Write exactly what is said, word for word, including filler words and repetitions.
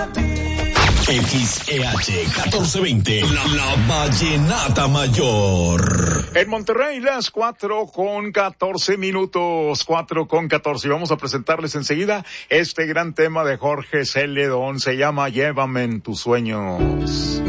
X E H catorce veinte, la, la Vallenata Mayor. En Monterrey, las cuatro con catorce minutos, cuatro con catorce. Vamos a presentarles enseguida este gran tema de Jorge Celedón. Se llama Llévame en tus sueños.